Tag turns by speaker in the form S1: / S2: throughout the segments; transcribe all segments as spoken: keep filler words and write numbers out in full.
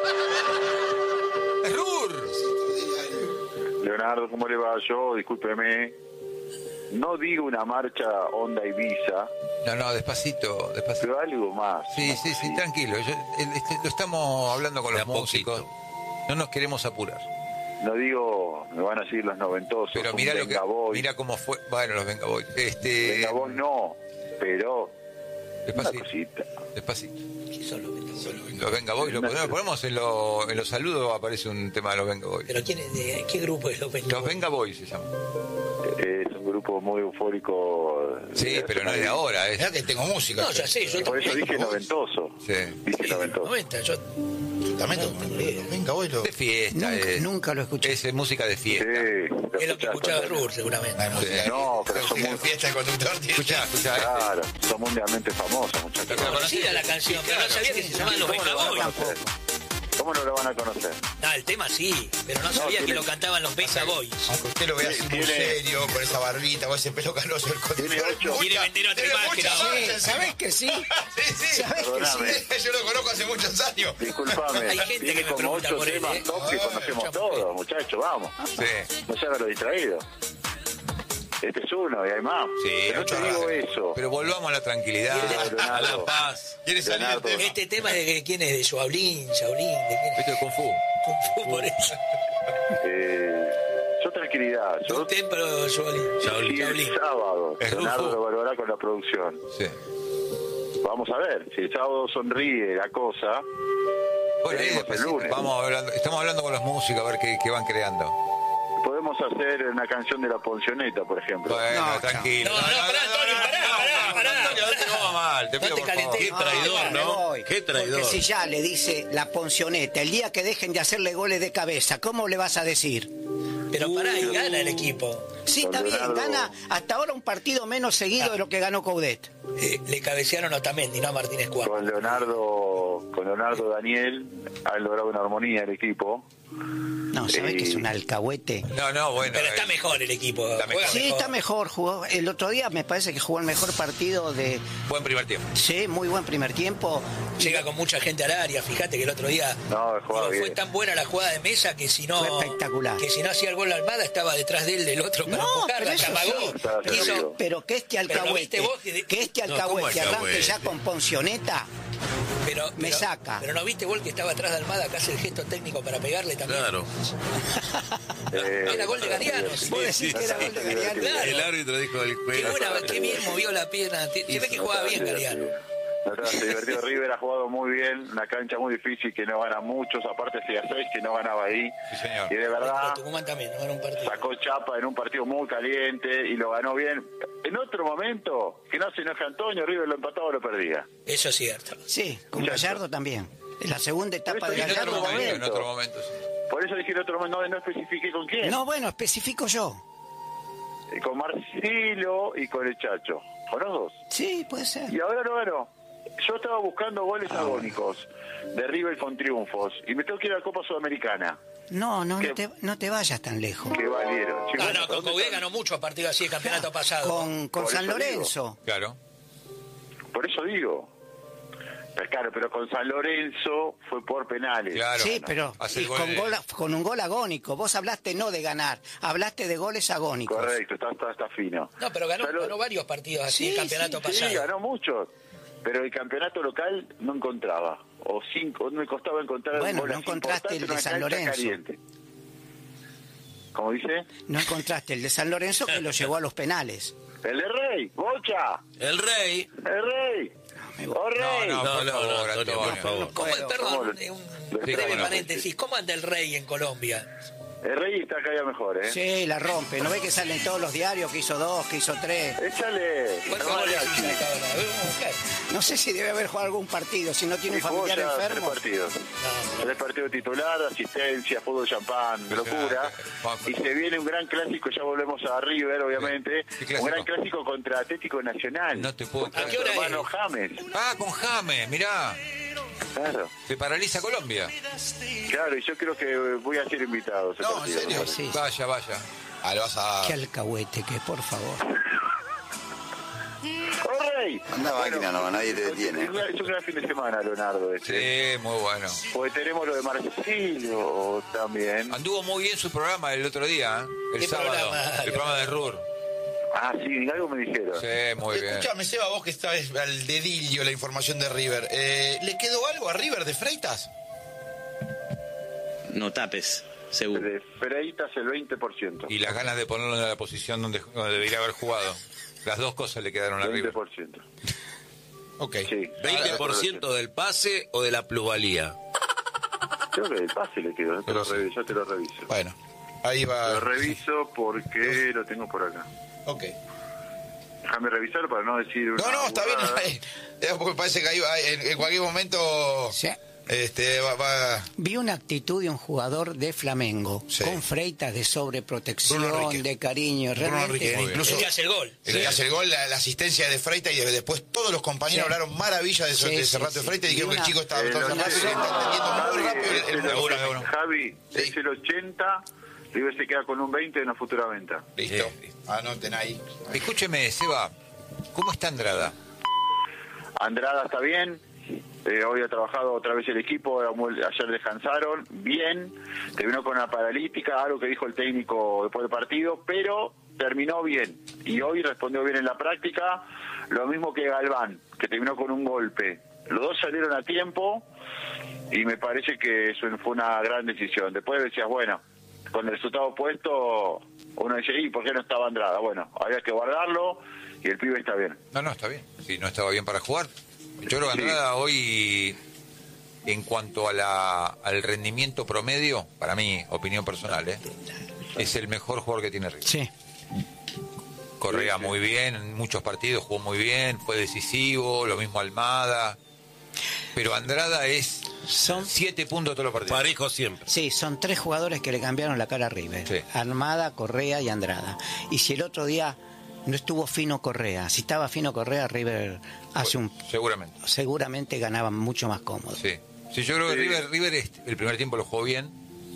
S1: ¡Es Rur!
S2: Leonardo, ¿cómo le va? Yo, discúlpeme, no digo una marcha Onda Ibiza.
S1: No, no, despacito, despacito.
S2: Pero algo más.
S1: Sí, sí, sí, tranquilo. Yo, el, este, lo estamos hablando con
S3: De
S1: los
S3: a
S1: músicos.
S3: poquito.
S1: No nos queremos apurar.
S2: No digo, me van a seguir los noventosos.
S1: Pero
S2: un
S1: mira lo que,
S2: Venga Boy.
S1: mira cómo fue. Bueno, los Venga Boy. Este,
S2: Venga Boy no, pero una
S1: despacito,
S2: cosita.
S1: despacito.
S4: ¿Qué son los Venga Boy?
S1: Los Venga Boy, lo ponemos, ponemos en, lo- en los saludos, aparece un tema de los Venga Boy.
S4: ¿Pero quién es de, qué grupo es los Venga
S1: Los
S4: Boy?
S1: Venga Boy se llama.
S2: Es un grupo muy eufórico.
S1: Sí, pero no es de ahora. Es,
S3: Mirá que tengo música.
S4: No, ya sé, yo
S2: Por eso
S4: también.
S2: dije noventoso.
S1: sí.
S2: Dije noventoso.
S4: noventa, yo...
S3: También
S4: No, no, no.
S3: venga, voy lo.
S1: De fiesta.
S5: Nunca,
S1: es,
S5: nque lo escuché.
S1: es música de
S2: Sí,
S1: fiesta.
S4: Es lo que escuchaba Rur, seguramente.
S3: La música.
S2: No, pero son
S3: música
S2: muy-
S3: de fiesta, el conductor tiene.
S1: Escuchá, escuchá. este.
S2: Claro, son mundialmente famosos, muchachos.
S4: Conocida la canción, pero no sabía que se llamaban los
S2: ¿Cómo
S4: Venga
S2: lo van
S4: Boy.
S2: a conocer? ¿Cómo no lo van a conocer?
S4: Ah, el tema sí, pero no sabía que
S2: tiene-
S4: lo cantaban los Venga Boys.
S3: Aunque usted lo vea así muy
S2: Tiene-
S3: serio, con esa barbita, con ese pelo canoso, el conductor.
S2: Tiene ocho.
S4: Quiere vender otra
S3: tiene
S4: imagen
S3: mucha
S4: ahora.
S3: marcha
S5: Sí,
S3: encima.
S5: ¿sabés que sí?
S3: Sí, sí.
S5: ¿Sabés que
S2: Perdóname.
S5: sí?
S3: Yo lo conozco hace muchos años.
S2: Disculpame,
S4: Hay gente
S2: tiene
S4: que me
S2: como
S4: pregunta
S2: ocho
S4: por él,
S2: temas
S4: ¿eh?
S2: top que
S3: Ah,
S2: conocemos
S4: ya,
S2: todos, muchachos, vamos.
S1: Sí.
S2: No se hagan los distraídos. Este es uno y hay más.
S1: Sí,
S2: Pero no
S1: ocho
S2: te digo
S1: más.
S2: eso.
S1: Pero volvamos a la tranquilidad,
S2: Leonardo.
S1: a la paz.
S3: ¿Quiere salir del
S2: Leonardo.
S3: tema?
S4: Este tema es de quién es, de Shaolin, Shaolin, de quién es.
S1: Esto es Kung Fu.
S4: Kung Fu, por eso.
S2: Eh, yo tranquilidad. Yo,
S4: Un templo Shaolin.
S2: y el sábado,
S1: Es
S2: Leonardo
S1: Rufo.
S2: lo valorará con la producción.
S1: Sí.
S2: Vamos a ver, si el sábado sonríe la cosa,
S1: Bueno, ahí
S2: Veremos el
S1: despacito,
S2: lunes.
S1: vamos hablando, estamos hablando con los músicos a ver qué, qué van creando.
S2: podemos hacer una canción de la Poncioneta, por ejemplo.
S1: Bueno,
S5: No,
S1: tranquilo.
S4: no, no, pará, Antonio, pará, pará, pará.
S1: Antonio, no te vamos mal, te
S4: No
S1: pido
S4: te
S1: por favor.
S4: calentés.
S3: Qué traidor,
S5: me
S3: ¿no?
S5: voy.
S3: Qué traidor.
S5: Porque si ya le dice la Poncioneta, el día que dejen de hacerle goles de cabeza, ¿cómo le vas a decir?
S4: Pero pará, y gana el equipo.
S5: Sí, está bien,
S2: Leonardo.
S5: gana hasta ahora un partido menos seguido de lo que ganó Coudet.
S4: Eh, le cabecearon a Otamendi, no a Martínez Cuarta.
S2: Con Leonardo, con Leonardo Daniel han logrado una armonía el equipo.
S5: No, ¿sabés
S2: Sí.
S5: que es un alcahuete?
S1: No, no, bueno.
S4: Pero
S1: eh,
S4: está mejor el equipo.
S1: Está
S4: juega
S1: mejor.
S5: Sí, está mejor. Jugó, el otro día me parece que jugó el mejor partido de...
S1: Buen primer tiempo.
S5: Sí, muy buen primer tiempo.
S4: Llega con mucha gente al área. Fíjate que el otro día
S2: No, jugaba
S4: fue
S2: bien.
S4: tan buena la jugada de Mesa que si no
S5: Fue espectacular.
S4: que si no hacía el gol la Almada estaba detrás de él del otro para
S5: No,
S4: empujarla,
S5: pero eso
S4: Camagó.
S5: sí.
S2: Estaba
S4: Quiso-
S2: servido.
S5: Pero que este
S4: Pero lo
S5: alcahuete,
S4: viste vos que-
S5: que este
S3: No, ¿cómo
S5: alcahuete arranque
S3: alcahuete?
S5: ya con Poncioneta,
S4: pero,
S5: me
S4: pero-
S5: saca.
S4: Pero no viste gol que estaba atrás de Almada que hace el gesto técnico para pegarle también.
S3: Claro.
S2: Eh,
S4: Era gol de Gariano. sí.
S5: vos decís que era gol de Gariano.
S4: Claro.
S3: El árbitro dijo el
S4: Qué,
S3: juego.
S4: buena, qué bien movió la pierna. Se ve que jugaba bien Gariano.
S2: No, no, se divertió. River ha jugado muy bien, una cancha muy difícil que no gana muchos, aparte seis a seis que no ganaba ahí.
S1: Sí, señor.
S2: Y de verdad
S4: Tucumán también, no era un partido.
S2: sacó chapa en un partido muy caliente y lo ganó bien. En otro momento, que no se enoje Antonio, River lo empataba o lo perdía.
S4: Eso es cierto.
S5: Sí, con Gallardo también. En la segunda etapa de
S2: Pero
S1: En otro
S5: Gallardo.
S1: momento, en
S2: momento.
S1: otro momento. sí.
S2: Por eso dije en otro momento, no, no especifiqué con quién.
S5: No, bueno, especifico yo.
S2: Eh, Con Marcelo y con el Chacho. Con los dos.
S5: Sí, puede ser.
S2: Y ahora no ganó. Yo estaba buscando goles
S5: Ah,
S2: agónicos de River con triunfos. Y me tengo que ir a la Copa Sudamericana.
S5: No, no,
S2: ¿Qué?
S5: no te, no te vayas tan lejos.
S2: Que valieron.
S4: No,
S2: Chicos,
S4: no, con
S2: ¿dónde
S4: Coudet
S2: están?
S4: ganó muchos partidos así el campeonato pasado.
S5: Con, con
S2: Por
S5: San
S2: eso digo.
S5: Lorenzo.
S1: Claro.
S2: Por eso digo. Pues claro, pero con San Lorenzo fue por penales.
S1: Claro.
S5: Sí, pero
S1: Hace
S5: y
S1: el gol
S5: con,
S1: de-
S5: gol- con un gol agónico. Vos hablaste no de ganar, hablaste de goles agónicos.
S2: Correcto, está, está, está fino.
S4: No, pero ganó,
S2: Pero-
S4: ganó varios partidos así
S5: Sí,
S4: el campeonato
S5: sí,
S4: pasado.
S2: Sí, ganó muchos. Pero el campeonato local no encontraba. O cinco, no me costaba encontrar
S5: Bueno,
S2: goles
S5: no encontraste
S2: importantes
S5: el
S2: en
S5: de
S2: una
S5: San
S2: cancha
S5: Lorenzo.
S2: caliente. ¿Cómo dice?
S5: No encontraste el de San Lorenzo que lo llevó a los penales.
S2: El de Rey, Bocha,
S3: El rey.
S2: el Rey.
S5: me
S2: ¡Oh, Rey!
S1: No, no,
S3: No,
S1: por
S3: no,
S1: favor,
S3: no, Antonio,
S1: Antonio.
S3: por favor.
S4: ¿Cómo,
S5: Bueno,
S4: perdón,
S2: ¿cómo?
S4: eh, un
S2: Sí,
S4: breve
S1: cómo no.
S4: paréntesis. ¿Cómo anda el Rey en Colombia?
S2: El Rey está cada día mejor, ¿eh?
S5: Sí, la rompe. ¿No ves que salen todos los diarios que hizo dos, que hizo tres?
S2: Échale.
S4: ¿Cuántos
S2: No,
S4: goles
S2: ya,
S4: hizo
S2: sí.
S4: hasta ahora? Vamos a buscar.
S5: No sé si debe haber jugado algún partido, si no tiene un
S2: Y jugó
S5: familiar
S2: ya
S5: enfermo.
S2: Tres partidos.
S4: No,
S2: Tres partidos titular, asistencia, fútbol champán, locura.
S1: Juanjo.
S2: Y se viene un gran clásico, ya volvemos a River, obviamente.
S1: ¿Qué clásico?
S2: Un gran clásico contra Atlético Nacional.
S1: No te puedo
S4: ¿A
S1: creer.
S4: qué hora
S2: Hermano
S4: es?
S2: James.
S1: Ah, con James, mirá.
S2: Claro,
S1: Se paraliza Colombia.
S2: claro, y yo creo que voy a ser invitado. a ese
S3: No, ¿en
S2: partido.
S3: serio?
S5: Sí,
S1: Vaya, vaya.
S3: Ah, lo vas a...
S5: qué alcahuete que, por favor.
S2: ¡Oh, Rey! seis.
S6: Anda máquina, no, nadie te detiene.
S2: Es un gran fin de semana, Leonardo. Este.
S1: Sí, muy bueno.
S2: Porque tenemos lo de Marcelo también.
S1: Anduvo muy bien su programa el otro día, ¿eh? El
S4: ¿Qué
S1: sábado,
S4: programa?
S1: el programa de Rur.
S2: Ah, sí, algo me dijeron.
S1: Sí, muy bien.
S3: Escúchame, Seba, vos que estás al dedillo la información de River. Eh, ¿Le quedó algo a River de Freitas?
S7: No tapes, seguro.
S2: De Freitas el veinte por ciento.
S1: Y las ganas de ponerlo en la posición donde, donde debería haber jugado. Las dos cosas le quedaron a
S2: veinte
S1: River.
S2: por ciento.
S3: Ok.
S2: Sí.
S8: ¿veinte por ciento del pase o de la plusvalía?
S2: Creo que el pase le quedó. Te lo reviso, yo te lo reviso.
S3: Bueno, ahí va.
S2: Lo reviso porque lo tengo por acá.
S3: Ok.
S2: Déjame revisarlo para no decir una
S3: No, no, está bien.
S2: burrada.
S3: Eh, Porque parece que ahí va, en, en cualquier momento
S5: Sí.
S3: este, va, va-
S5: Vi una actitud de un jugador de Flamengo,
S3: Sí.
S5: con Freitas de sobreprotección,
S3: Bruno Enrique.
S5: de cariño,
S3: Bruno
S5: realmente.
S3: Enrique, incluso
S4: El que hace el gol.
S3: el que hace el gol, la, la asistencia de Freitas y después todos los compañeros
S5: Sí.
S3: hablaron maravilla de, eso,
S5: Sí,
S3: de ese
S5: sí,
S3: rato de
S5: sí.
S3: Freitas y dijeron
S5: Y
S3: que el
S5: una-
S3: chico estaba
S2: El
S3: todo rápido y
S2: ochenta,
S3: está entendiendo muy
S2: Javi,
S3: rápido el,
S2: es
S3: el
S2: el
S3: laburo.
S2: ochenta, Javi,
S3: Sí.
S2: es el ochenta, River se queda con un veinte en una futura venta.
S3: Listo. Anoten ahí.
S1: Escúcheme, Seba, ¿cómo está Andrada?
S2: Andrada está bien, eh, hoy ha trabajado otra vez el equipo, ayer descansaron, bien, terminó con una paralítica, algo que dijo el técnico después del partido, pero terminó bien, y hoy respondió bien en la práctica, lo mismo que Galván, que terminó con un golpe. Los dos salieron a tiempo, y me parece que eso fue una gran decisión. Después decías, bueno, con el resultado opuesto, uno dice, ¿y por qué no estaba Andrada? Bueno, había que guardarlo, y el pibe está bien.
S1: No, no, está bien. Si no estaba bien para jugar. Yo creo que Andrada hoy, en cuanto a la, al rendimiento promedio, para mí, opinión personal, ¿eh? es el mejor jugador que tiene River.
S5: Sí.
S1: Correa muy bien, en muchos partidos jugó muy bien, fue decisivo, lo mismo Almada. Pero Andrada es
S5: Son,
S1: siete puntos todos los partidos.
S8: Parejo siempre.
S5: sí, son tres jugadores que le cambiaron la cara a River.
S1: Sí.
S5: Armada, Correa y Andrada. Y si el otro día no estuvo fino Correa, si estaba fino Correa, River hace un
S1: Seguramente.
S5: seguramente ganaba mucho más cómodo.
S1: Sí. Sí, yo creo que
S2: Sí.
S1: River, River este- el primer tiempo lo jugó bien.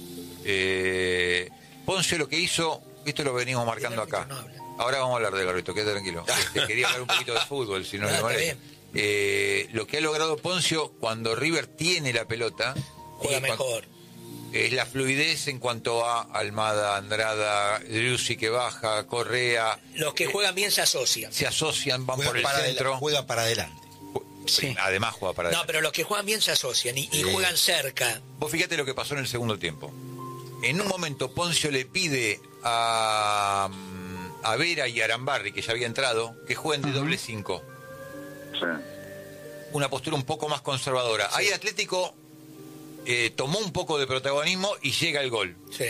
S1: Eh, Ponce lo que hizo, esto lo venimos marcando acá.
S4: no habla.
S1: Ahora vamos a hablar del árbitro, quédate tranquilo. Este, quería hablar un poquito de fútbol, si no
S4: Ah,
S1: le
S4: está
S1: molesta.
S4: bien.
S1: Eh, lo que ha logrado Poncio cuando River tiene la pelota
S4: Juega
S1: y cuan-
S4: mejor.
S1: es la fluidez en cuanto a Almada, Andrada, Driussi que baja, Correa,
S4: Los que juegan bien se asocian.
S1: se asocian, van
S3: Juega
S1: por el
S3: para,
S1: centro.
S3: adela- juega para adelante.
S5: Sí.
S1: Además juega para
S4: No,
S1: adelante.
S4: pero los que juegan bien se asocian y, y juegan cerca.
S1: Vos fíjate lo que pasó en el segundo tiempo. En un momento Poncio le pide a, a Vera y a Arambarri, que ya había entrado, que jueguen de doble cinco.
S2: Sí.
S1: Una postura un poco más conservadora. Ahí Atlético eh, tomó un poco de protagonismo y llega el gol.
S4: Sí.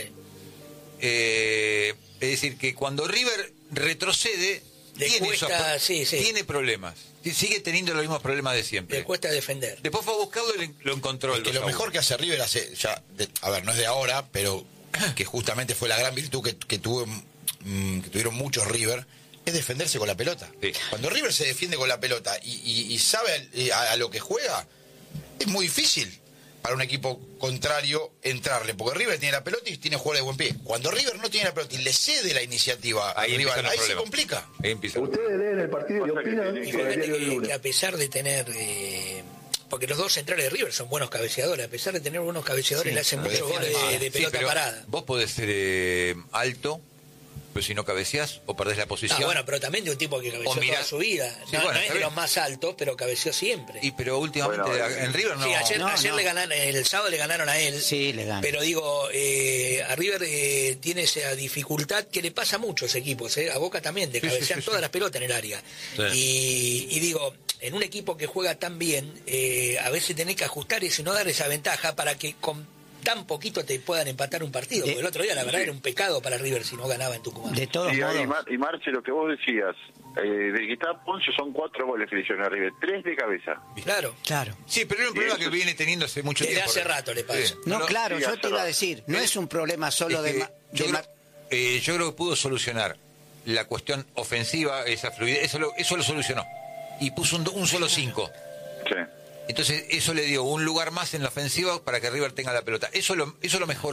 S1: Eh, es decir, que cuando River retrocede,
S4: Le
S1: tiene,
S4: cuesta,
S1: esos-
S4: sí, sí.
S1: tiene problemas. Y sigue teniendo los mismos problemas de siempre.
S4: Le cuesta defender.
S1: Después fue a buscarlo y lo encontró. el
S3: Que
S1: dos
S3: lo
S1: a uno.
S3: mejor que hace River hace ya, de- a ver, no es de ahora, pero que justamente fue la gran virtud que, que tuvo, mm, que tuvieron muchos River, es defenderse con la pelota.
S1: Sí.
S3: Cuando River se defiende con la pelota y, y- y sabe a, a lo que juega, es muy difícil para un equipo contrario entrarle, porque River tiene la pelota y tiene jugadores de buen pie. Cuando River no tiene la pelota y le cede la iniciativa
S1: Ahí
S3: al rival,
S1: empiezan los
S3: ahí se
S1: problemas.
S3: complica.
S1: Ahí empieza.
S9: Ustedes leen el partido y
S2: Pasa que
S9: opinan
S2: tiene
S4: Y
S2: que-
S9: con el
S4: fíjate
S9: diario del
S4: que,
S9: lunes.
S4: que a pesar de tener... eh, porque los dos centrales de River son buenos cabeceadores. A pesar de tener buenos cabeceadores,
S5: Sí,
S4: le hacen
S3: pero
S4: muchos goles
S3: defienden
S4: de,
S3: mal.
S4: de
S1: Sí,
S4: pelota
S1: pero
S4: parada.
S1: Vos podés ser eh, alto, pero si no cabeceás o perdés la posición.
S4: Ah, bueno, pero también de un tipo que cabeceó
S1: O mirá-
S4: toda su vida.
S1: Sí,
S4: no,
S1: bueno,
S4: no es
S1: está
S4: de
S1: bien.
S4: los más altos, pero cabeceó siempre.
S1: Y pero últimamente
S2: Bueno,
S1: a- en River no.
S4: Sí, ayer,
S5: No,
S4: ayer
S5: no.
S4: le ganaron, el sábado le ganaron a él.
S5: Sí, le ganan.
S4: Pero digo, eh, a River eh, tiene esa dificultad que le pasa mucho a ese equipo, ¿eh? A Boca también, de
S1: Sí, sí,
S4: cabecear
S1: sí,
S4: todas
S1: sí.
S4: las pelotas en el área.
S8: Sí.
S4: Y, y digo, en un equipo que juega tan bien, eh, a veces tenés que ajustar eso y no dar esa ventaja para que con tan poquito te puedan empatar un partido.
S5: De-
S4: Porque el otro día, la verdad, era un pecado para River si no ganaba en Tucumán.
S5: De todos
S2: Sí,
S5: modos,
S2: y, Mar- y Marce, lo que vos decías, eh, de que está Poncio son cuatro goles que le hicieron a River, tres de cabeza.
S4: Claro.
S5: claro.
S1: Sí, pero era un problema que viene teniendo hace mucho
S4: Desde
S1: tiempo.
S4: hace rato le pasa.
S5: No,
S1: lo-
S5: claro,
S2: sí,
S5: yo
S2: hace
S5: te iba a
S2: rato.
S5: decir, no es un problema solo
S1: es
S5: de,
S1: que
S5: ma-
S1: yo,
S5: de
S1: creo,
S5: ma-
S1: eh, yo creo que pudo solucionar la cuestión ofensiva, esa fluidez, eso lo, eso lo solucionó. Y puso un, un solo cinco.
S2: Sí.
S1: Entonces eso le dio un lugar más en la ofensiva para que River tenga la pelota. Eso lo, eso lo mejoró.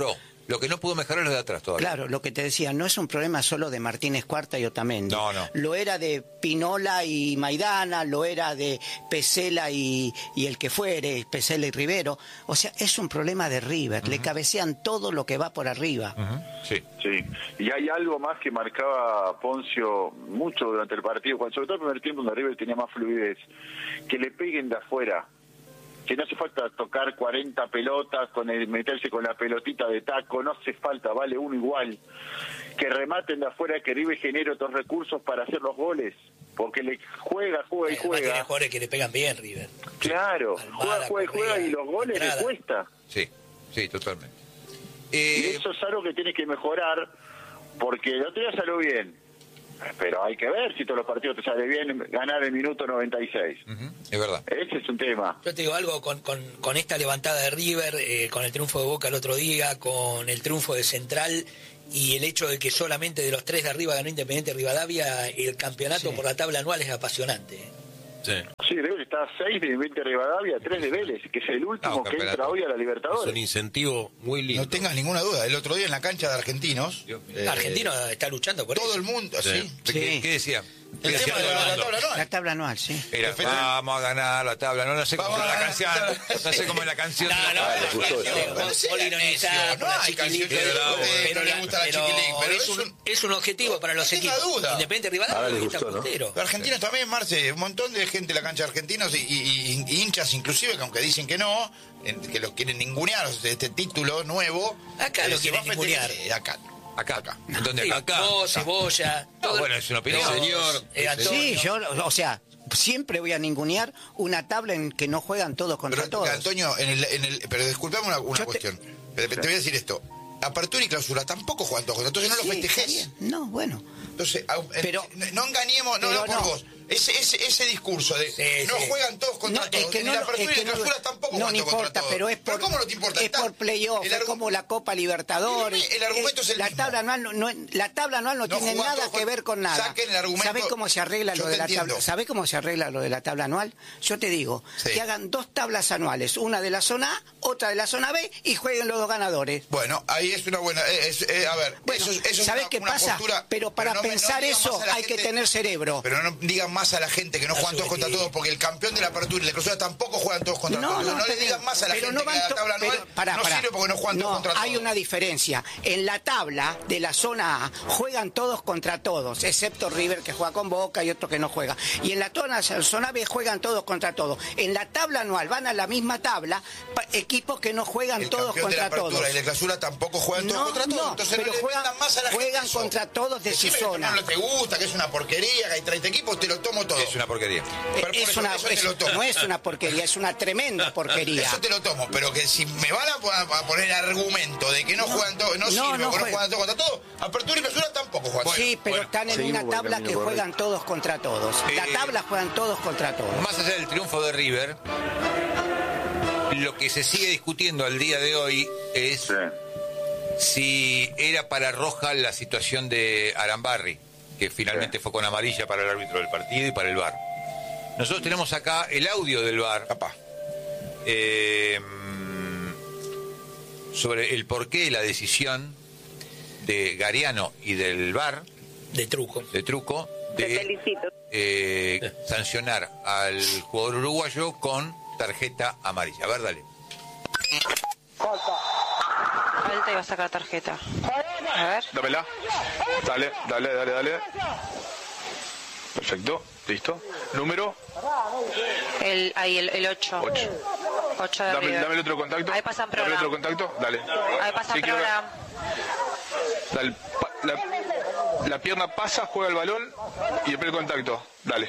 S1: Lo que no pudo mejorar es lo de atrás todavía.
S5: Claro, lo que te decía, no es un problema solo de Martínez Cuarta y Otamendi.
S1: No, no.
S5: Lo era de Pinola y Maidana, lo era de Pesela y, y el que fuere, Pesela y Rivero. O sea, es un problema de River. Uh-huh. Le cabecean todo lo que va por arriba.
S1: Uh-huh. Sí.
S2: Sí. Y hay algo más que marcaba Poncio mucho durante el partido, cuando, sobre todo el primer tiempo donde River tenía más fluidez, que le peguen de afuera. Que no hace falta tocar cuarenta pelotas, con el, meterse con la pelotita de taco, no hace falta, vale uno igual. Que rematen de afuera, que River genere otros recursos para hacer los goles, porque le juega, juega y juega.
S4: Tiene jugadores que le pegan bien, River.
S2: Claro,
S4: Almada,
S2: juega, juega y juega
S4: Correa,
S2: y los goles
S4: Entrada.
S2: le cuesta.
S1: Sí, sí, totalmente.
S2: Y
S1: Eh,
S2: eso es algo que tiene que mejorar, porque el otro día salió bien. Pero hay que ver si todos los partidos te sale bien ganar el minuto noventa y seis.
S1: uh-huh, es verdad.
S2: Ese es un tema.
S4: Yo te digo algo, con, con, con esta levantada de River, eh, con el triunfo de Boca el otro día, con el triunfo de Central y el hecho de que solamente de los tres de arriba ganó Independiente Rivadavia, el campeonato
S5: Sí.
S4: por la tabla anual es apasionante.
S8: Sí.
S2: Sí, River está a seis de Independiente Rivadavia, tres de Vélez, que es el último
S1: No,
S2: que
S1: campeonato.
S2: entra hoy a la
S8: Es
S2: Libertadores.
S8: un incentivo muy lindo.
S3: No tengas ninguna duda. El otro día en la cancha de Argentinos,
S1: Dios mío.
S3: eh,
S4: Argentino está luchando por
S3: todo
S4: eso.
S3: el mundo,
S8: Sí.
S3: sí.
S1: ¿Qué,
S5: Sí.
S1: qué decía? ¿Qué
S3: El
S1: decía
S3: tema de
S1: todo el
S3: la, la
S1: mundo?
S3: tabla anual.
S5: La tabla anual, sí.
S1: Era,
S3: Perfecto.
S1: vamos a ganar la tabla. No, no sé cómo
S3: Vamos
S1: es
S3: a
S1: la
S3: ganar
S1: canción.
S3: la tabla.
S1: No sé cómo es la canción.
S4: No,
S1: de la
S4: no,
S1: tabla.
S4: no,
S6: gustó
S4: no,
S6: eso.
S4: no,
S3: Sí,
S4: Poli ironizada
S3: no
S4: por la
S3: hay
S4: Chiqui
S3: canción
S4: League,
S3: que
S4: pero-
S3: le-
S4: pero
S3: no le
S4: la-
S3: gusta la
S4: pero
S3: Chiqui League, pero
S4: es
S3: es
S4: un,
S3: un-
S4: es un objetivo para los
S3: No tenga
S4: equipos.
S3: duda.
S4: Independiente
S6: Ahora
S4: Rivadavia
S6: les
S4: está
S6: gustó, ¿no?
S4: puntero.
S3: Pero argentinos también, Marce, un montón de gente en la cancha de argentinos y, y- y- y hinchas inclusive, que aunque dicen que no, en- que los quieren ningunear, o sea, este título nuevo.
S4: Acá lo
S3: se
S4: quieren
S3: va a festejar-
S4: ningunear.
S3: eh, Acá.
S1: Acá, acá. ¿Dónde
S4: Sí,
S1: acá?
S4: vos, Cebolla,
S1: No,
S4: todo-
S1: bueno, es una opinión.
S4: todos,
S8: Señor,
S4: eh, Antonio.
S5: Sí, yo, o sea, siempre voy a ningunear una tabla en que no juegan todos contra
S3: Pero,
S5: todos.
S3: Antonio, en el, en el, pero disculpame una, una
S5: Yo te-
S3: cuestión. Te, te voy a decir esto. Apertura y clausura tampoco juegan todos contra todos, entonces no
S5: Sí,
S3: lo
S5: está
S3: festejes.
S5: bien. No, bueno.
S3: Entonces, au- en-
S5: Pero-
S3: no, no engañemos, no,
S5: pero
S3: no por
S5: no.
S3: vos. Ese, ese, ese discurso de
S4: Sí,
S3: no
S4: sí.
S3: juegan todos contra
S5: No,
S3: todos.
S5: es que
S3: ni
S5: no,
S3: la
S5: es
S3: apertura
S5: que
S3: y la
S5: no-
S3: clausura tampoco
S5: no,
S3: juegan
S5: no
S3: todos contra
S5: importa,
S3: todos.
S5: pero es por,
S3: ¿cómo no te importa?
S5: es
S3: Está-
S5: por playoff,
S3: el
S5: es
S3: argu-
S5: como la Copa Libertadores.
S3: El argumento es el
S5: la
S3: mismo.
S5: tabla anual no, no- la tabla anual no,
S3: No
S5: tiene
S3: jugás
S5: nada
S3: todos
S5: que
S3: con-
S5: ver con nada.
S3: saquen el argumento.
S5: ¿Sabés cómo se arregla
S3: Yo
S5: lo
S3: te
S5: de la
S3: entiendo.
S5: tabla? ¿Sabés cómo se arregla lo de la tabla anual? Yo te digo,
S3: Sí.
S5: que hagan dos tablas anuales, una de la zona A, otra de la zona B y jueguen los dos ganadores.
S3: Bueno, ahí es una buena. eh, es- eh, a ver,
S5: Bueno,
S3: eso, es- eso es
S5: ¿sabés
S3: una-
S5: qué
S3: una
S5: pasa?
S3: postura,
S5: Pero para
S3: no me- no
S5: pensar
S3: digan
S5: eso
S3: más a la
S5: hay que
S3: gente-
S5: tener cerebro.
S3: Pero no digan más a la gente que no
S4: Está
S3: juegan todos contra
S4: subjetivo.
S3: todos, porque el campeón de la apertura y la clausura tampoco juegan todos contra
S5: No,
S3: todos.
S5: no,
S3: No, le
S5: pero-
S3: digan más a la
S5: pero
S3: gente
S5: no van
S3: que la
S5: to-
S3: tabla anual
S5: pero, pará,
S3: no
S5: pará.
S3: sirve porque no juegan todos
S5: No,
S3: contra todos.
S5: hay una diferencia. En la tabla de la zona A juegan todos contra todos, excepto River que juega con Boca y otro que no juega. Y en la zona, zona B juegan todos contra todos. En la tabla anual van a la misma tabla pa- equipos que no juegan
S3: El
S5: todos
S3: campeón de la
S5: contra
S3: apertura
S5: todos.
S3: y la clausura tampoco juegan todos
S5: No,
S3: contra todos.
S5: no,
S3: Entonces
S5: pero
S3: no le
S5: juegan-
S3: vendan más a la gente
S5: juegan
S3: eso.
S5: contra todos de su
S3: Decime que
S5: zona.
S3: no te gusta, que es una porquería, que hay treinta equipos, te lo tomo todo.
S1: Es una porquería.
S3: Pero por
S5: Es
S3: eso-
S5: una,
S3: eso te
S5: es-
S3: lo tomo.
S5: no es una porquería, es una tremenda porquería.
S3: Eso te lo tomo, pero que si me van a, po- a poner argumento de que no, juegan todos, no,
S5: no,
S3: sirve,
S5: no
S3: porque no
S5: juegan.
S3: juegan todos contra todos, apertura y clausura tampoco juegan.
S5: Sí, pero
S3: Bueno,
S5: están en
S6: seguimos
S5: una
S6: por el
S5: tabla
S6: camino
S5: que
S6: correcto.
S5: juegan todos contra todos. La
S1: Eh,
S5: tabla juegan todos contra todos.
S1: Más allá del triunfo de River, lo que se sigue discutiendo al día de hoy es
S2: Sí.
S1: si era para roja la situación de Arambarri, que finalmente
S2: Sí.
S1: fue con amarilla para el árbitro del partido y para el V A R. Nosotros tenemos acá el audio del V A R
S3: capaz.
S1: eh, sobre el porqué de la decisión de Gariano y del V A R,
S4: de truco.
S1: de Truco,
S7: Te
S1: de
S7: felicito.
S1: eh, sancionar al jugador uruguayo con tarjeta amarilla. A ver, dale.
S9: Falta y va a sacar tarjeta. A ver.
S10: Dámela. Dale, dale, dale, dale. Perfecto, listo. Número.
S9: El, ahí, el, el ocho.
S10: Ocho.
S9: ocho de
S10: Dame,
S9: River.
S10: dame el otro contacto.
S9: Ahí pasan
S10: Dame el
S9: programa.
S10: otro contacto. Dale.
S9: Ahí pasa
S10: Sí, quiero-
S9: programa.
S10: Dale. Pa- La, la pierna pasa, juega el balón y después el contacto. Dale.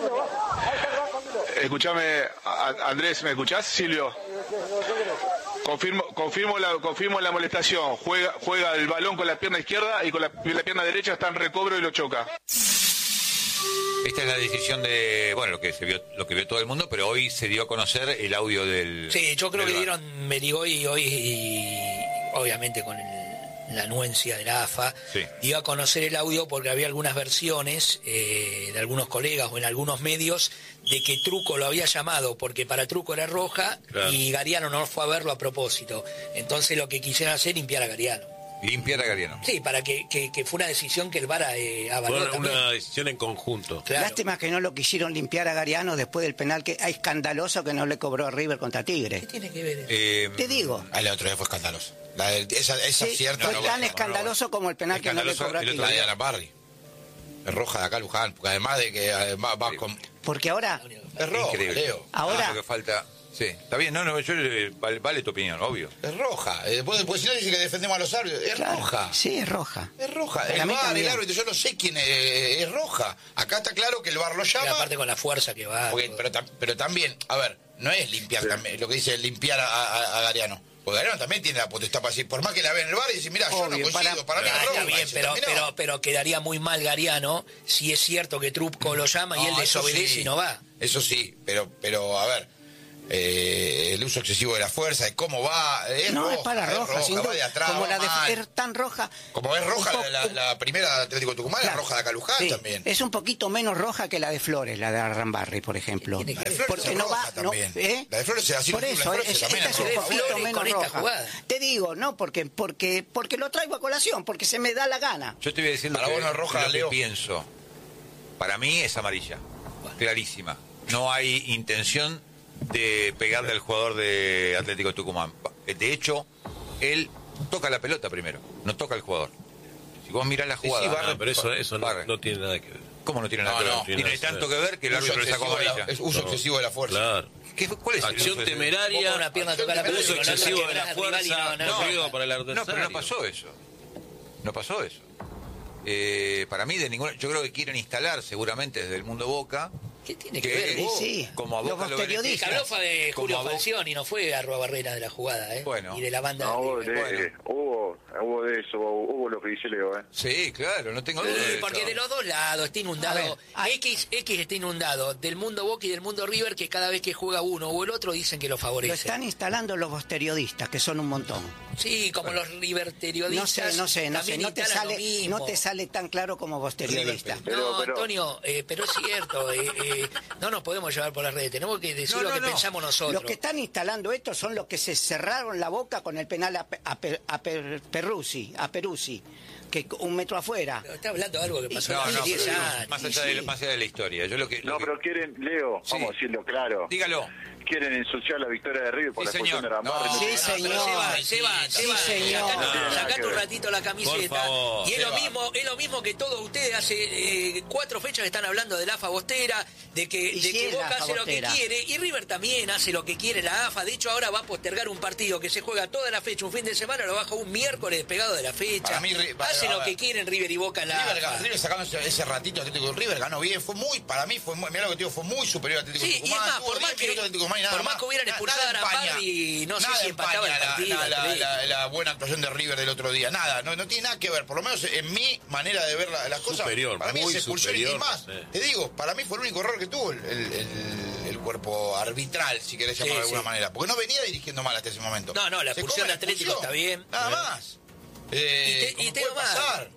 S10: Escuchame, A- Andrés, ¿me escuchás? Silvio. Confirmo, confirmo la, confirmo la molestación. Juega, juega el balón con la pierna izquierda y con la, la pierna derecha está en recobro y lo choca.
S1: Esta es la decisión de, bueno, lo que se vio, lo que vio todo el mundo, pero hoy se dio a conocer el audio del.
S4: Sí, yo creo
S1: del
S4: que
S1: V A R.
S4: dieron Merigoy hoy, y, obviamente con el la anuencia de la A F A,
S1: Sí.
S4: dio a conocer el audio porque había algunas versiones eh, de algunos colegas o en algunos medios de que Truco lo había llamado porque para Truco era roja,
S8: Claro.
S4: y Gariano no fue a verlo a propósito. Entonces lo que quisieron hacer es limpiar a Gariano.
S1: Limpiar a Gariano.
S4: Sí, para que, que, que fue una decisión que el V A R eh, avaló
S8: Fue
S4: también.
S8: una decisión en conjunto.
S4: Claro.
S5: Lástima que no lo quisieron limpiar a Gariano después del penal que es escandaloso que no le cobró a River contra Tigre.
S4: ¿Qué tiene que ver eso?
S1: Eh,
S5: Te digo,
S3: Ah, el otro día fue escandaloso. La de- esa esa
S5: sí,
S3: cierta
S5: fue
S3: no
S5: tan
S3: va-
S5: escandaloso como el penal que no le
S1: Escandaloso
S5: cobró a
S1: el otro
S3: La
S5: Tigre.
S3: de Ana Barry. Es roja de acá Luján, porque además de que además va con.
S5: Porque ahora,
S3: Es roja,
S1: increíble.
S3: Leo.
S5: Ahora-
S1: Ah, lo que falta. Sí, está bien, no, no, yo eh, vale, vale tu opinión, obvio.
S3: Es roja. Eh, Después, después si no dice que defendemos a los árbitros. Es
S5: claro,
S3: roja.
S5: sí, es roja.
S3: Es roja.
S5: Para
S3: El
S5: mí
S3: V A R, el
S5: también.
S3: árbitro, yo no sé quién es, es roja. Acá está claro que el V A R lo
S4: Y
S3: llama.
S4: aparte con la fuerza que va.
S3: porque-
S4: todo.
S3: pero, tam- pero también, a ver, no es limpiar también, lo que dice limpiar a, a, a Gariano. Porque Gariano también tiene la potestad para decir, por más que la vean en el V A R y decir, mira, yo no
S5: Obvio,
S3: coincido, para,
S5: para-
S3: mí
S4: Ah,
S3: es roja.
S4: está bien,
S3: y se
S4: pero,
S3: terminó.
S4: pero, pero quedaría muy mal Gariano si es cierto que Truco lo llama y
S3: No,
S4: él
S3: eso
S4: desobedece
S3: sí.
S4: y no va.
S3: Eso sí, pero, pero a ver, eh, el uso excesivo de la fuerza, de cómo va, es
S5: No,
S3: roja,
S5: es para roja, sin
S3: va
S5: duda.
S3: de atrás,
S5: Como
S3: va
S5: la de
S3: mal.
S5: es tan roja.
S3: Como es roja
S5: un
S3: la,
S5: poco-
S3: la- la primera de Atlético Tucumán,
S5: Claro.
S3: es roja de acá Luján
S5: Sí,
S3: también.
S5: es un poquito menos roja que la de Flores, la de Arrambarri, por ejemplo.
S4: ¿Qué tiene que
S3: La de Flores
S5: Porque
S3: es
S5: no
S3: roja
S5: va, no,
S3: también.
S5: ¿eh?
S3: La de Flores es así,
S5: Por
S3: la de
S5: eso,
S3: Flores
S5: es,
S3: también
S5: esta
S3: es
S5: es un
S3: roja.
S5: poquito
S4: Flores
S5: menos
S4: con esta
S5: roja.
S4: jugada.
S5: Te digo, no, porque, porque, porque lo traigo a colación, porque se me da la gana.
S1: Yo te voy a decir lo,
S3: Para
S1: que,
S3: vos no es roja,
S1: lo que
S3: Leo.
S1: pienso. Para mí es amarilla. Clarísima. No hay intención de pegarle al jugador de Atlético Tucumán. De hecho, él toca la pelota primero, no toca al jugador. Si vos mirás la
S3: Sí,
S1: jugada...
S3: sí, Barre-
S8: Ah, pero eso, eso no,
S1: Barre.
S8: no tiene nada que ver.
S1: ¿Cómo no tiene nada
S3: No,
S1: que ver?
S3: no,
S1: tiene
S8: tiene nada
S1: tanto
S8: que
S1: que ver que el
S3: Uso
S1: árbitro le sacó
S3: excesivo de la-
S1: amarilla.
S3: es uso
S8: No.
S3: excesivo de la fuerza.
S8: Claro.
S1: ¿Qué, ¿Cuál es el
S8: Acción
S1: uso ese?
S4: Vos
S8: temeraria,
S4: con una pierna tocar la
S3: Acción
S4: pelota,
S8: uso
S4: con la otra
S8: excesivo de
S4: quebrás
S8: la
S4: al rival y
S8: fuerza,
S4: no- no-
S8: no, ruido para el
S1: No,
S8: adversario.
S1: pero no pasó eso. No pasó eso. Eh, para mí, de ninguna, yo creo que quieren instalar seguramente desde el mundo Boca.
S4: ¿Qué tiene que,
S1: que
S4: ver?
S5: Sí,
S4: vos?
S5: sí.
S1: Como a
S5: Los
S1: Boca lo
S5: periodistas.
S1: beneficia.
S4: Habló fue de
S1: Como
S4: Julio
S1: a Boca-
S4: Falcioni, no fue a Roa Barrera de la jugada, ¿eh?
S1: Bueno.
S4: Y de la banda.
S2: No, hubo,
S4: de
S2: de,
S1: Bueno.
S2: hubo, hubo de eso, hubo, hubo lo que dice Leo, ¿eh?
S1: Sí, claro, no tengo duda de
S4: Sí,
S1: eso.
S4: porque de los dos lados está
S5: A
S4: inundado.
S5: ver, hay-
S4: X, X está inundado del mundo Boca y del mundo River, que cada vez que juega uno o el otro dicen que lo
S5: Lo
S4: favorece.
S5: están instalando los periodistas, que son un montón.
S4: Sí, como los River
S5: No
S4: periodistas.
S5: sé, no sé, no sé,
S4: también
S5: no te
S4: instalan lo
S5: sale,
S4: mismo.
S5: no te sale tan claro como vos periodista.
S2: Pero-
S4: No,
S2: pero-
S4: Antonio, eh, pero es cierto, eh, eh, no nos podemos llevar por las redes, tenemos que decir
S1: No,
S4: lo
S1: no,
S4: que
S1: no.
S4: pensamos nosotros.
S5: Los que están instalando esto son los que se cerraron la boca con el penal a, Pe- a, Pe- a Per- Peruzzi, a Peruzzi, que un metro afuera.
S4: Pero está hablando de algo que pasó
S1: No,
S4: hace
S1: no,
S4: diez
S1: pero
S4: años.
S1: más allá, de, más allá de la historia. Yo lo que, lo
S2: No,
S1: que-
S2: pero quieren, Leo,
S1: Sí.
S2: vamos a decirlo claro,
S1: dígalo.
S2: quieren ensuciar la victoria de River por
S1: Sí,
S2: la expulsión
S1: señor.
S2: de Rambarri.
S1: No,
S5: Sí,
S4: No,
S5: señor.
S4: pero Seba, Seba,
S5: Sí,
S4: Seba,
S5: señor.
S4: sacá,
S2: No,
S4: sacá
S2: nada que
S4: tu
S2: ver.
S4: ratito la camiseta.
S8: Por favor,
S4: y es lo
S3: Seba.
S4: mismo, es lo mismo que todos ustedes hace eh, cuatro fechas que están hablando de la A F A Bostera, de que,
S5: Y
S4: de
S5: sí
S4: que
S5: es la
S4: Boca
S5: A F A
S4: hace lo que
S5: Bostera.
S4: quiere, y River también hace lo que quiere la A F A. De hecho, ahora va a postergar un partido que se juega toda la fecha, un fin de semana, lo baja un miércoles despegado de la fecha.
S3: Para mí, Ri-
S4: hace
S3: a
S4: lo
S3: ver.
S4: que quieren River y Boca en la
S3: River,
S4: A F A.
S3: River sacando ese, ese ratito Atlético de River ganó bien, fue muy, para mí fue muy, mirá lo que te digo, fue muy superior a Atlético
S4: Sí,
S3: de
S4: y es
S3: Tucumán.
S4: más,
S3: tuvo
S4: por más
S3: diez
S4: que,
S3: minutos Atlético de Tucumán y nada
S4: por más que hubieran
S3: Na-
S4: expulsado a
S3: nada empaña-
S4: Arambarri, no sé
S3: nada
S4: si empataba el
S3: empaña
S4: partido.
S3: La, la,
S4: Atlético.
S3: la- la buena actuación de River del otro día, nada, no, no tiene nada que ver, por lo menos en mi manera de ver la- las cosas.
S8: Superior,
S3: para mí
S8: muy
S3: es expulsión y
S8: superior,
S3: más.
S8: no sé.
S3: Te digo, para mí fue el único error que tuvo el, el- el- el cuerpo arbitral, si querés llamarlo
S4: Sí,
S3: de alguna
S4: sí.
S3: manera, porque no venía dirigiendo mal hasta ese momento.
S4: No, no, la
S3: Se
S4: expulsión
S3: come
S4: de Atlético
S3: expulsión,
S4: está bien.
S3: Nada
S4: Eh.
S3: más. Eh,
S4: Y te- y
S3: ¿cómo
S4: te
S3: puede
S4: digo más.
S3: pasar?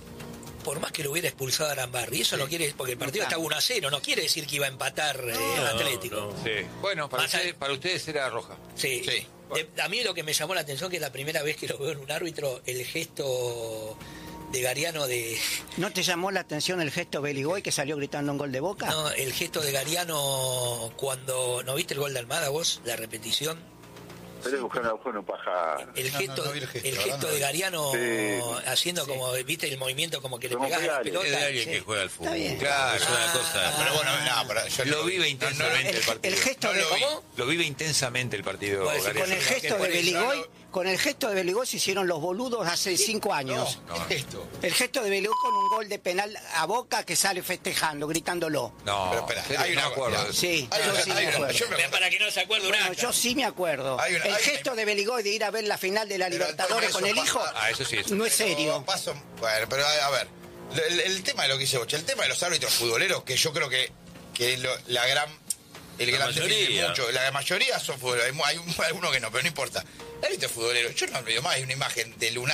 S4: Por más que lo hubiera expulsado a Arambarri, eso no quiere, porque el partido está uno a cero, no quiere decir que iba a empatar eh,
S8: No,
S4: Atlético.
S8: no.
S1: Sí. Bueno, para
S4: Más
S1: ustedes,
S4: allá-
S1: para ustedes era roja.
S4: Sí.
S3: Sí.
S4: De- a mí lo que me llamó la atención, que es la primera vez que lo veo en un árbitro, el gesto de Gariano de...
S5: ¿No te llamó la atención el gesto Beligoy que salió gritando un gol de Boca?
S4: No, el gesto de Gariano cuando... ¿No viste el gol de Almada vos? La repetición.
S2: Pero es buscar una, buscar una paja.
S4: El
S3: No,
S4: gesto,
S3: no, no vi el gesto,
S4: el
S3: la
S4: gesto
S3: verdad, no
S4: de
S3: vi.
S4: Gariano
S2: Sí.
S4: haciendo como, viste, el movimiento como que le
S2: Como
S4: pegaba la
S2: pedales.
S4: pelota.
S8: Es de alguien
S5: Sí.
S8: que juega al fútbol.
S5: Está bien.
S1: Claro.
S8: Es una cosa.
S3: Pero bueno, no, pero yo
S1: Lo
S3: no-
S1: vive
S3: no-
S1: intensamente
S5: El,
S1: el partido.
S5: el gesto
S3: No
S5: de
S3: lo vi.
S4: ¿Cómo?
S1: Lo vive intensamente el partido.
S4: Pues,
S1: Gariano.
S5: con el
S4: Que
S5: gesto
S4: por
S5: de
S4: eso
S5: Beligoy,
S3: no-
S5: con el gesto de Beligoy se hicieron los boludos hace cinco años.
S3: No, ¿qué es esto?
S5: El gesto de Beligoy con un gol de penal a Boca que sale festejando, gritándolo.
S1: No,
S3: Pero espera,
S1: en serio,
S3: hay
S1: no
S3: una-
S1: me acuerdo.
S3: mira.
S5: Sí,
S3: Hay
S5: yo
S3: una-
S5: sí
S3: hay
S5: me
S3: una-
S5: acuerdo.
S3: yo me-
S4: Para que no se acuerde un
S5: Bueno,
S4: acta.
S5: yo sí me acuerdo.
S3: Hay una-
S5: el
S3: hay
S5: gesto
S3: una-
S5: de Beligoy de ir a ver la final de la
S3: Pero,
S5: Libertadores
S3: Antonio,
S5: con el
S3: eso
S5: hijo,
S3: pasa.
S1: Ah, eso sí, eso.
S5: no es serio.
S3: Pero paso- bueno, pero a, a ver, el, el tema de lo que dice Bocha, el tema de los árbitros futboleros, que yo creo que, que lo- la gran. El
S8: La
S3: gran
S8: mayoría.
S3: déficit mucho, la mayoría son futboleros, hay, mu- hay un- algunos que no, pero no importa. El árbitro futbolero, yo no olvido más, hay una imagen de Lunatic